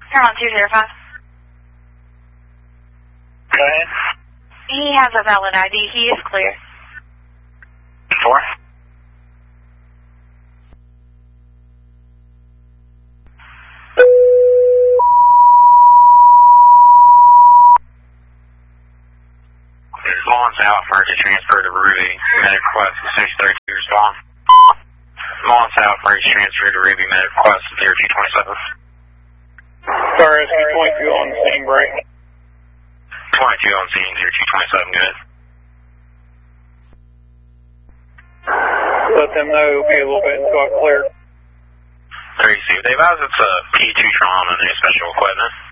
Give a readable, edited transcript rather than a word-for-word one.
Paramount 205. Go ahead. He has a valid ID. He is clear. 4. There's Lawrence out for to transfer to Ruby. Medic request 632 respond. Lawrence out for to transfer to Ruby. Medic request 0227. Sorry, SC-22 on the scene break. 22 on scene, 0227, good. Let them know it'll be a little bit until I clear. 32. They advise it's a P2 Tron and new special equipment.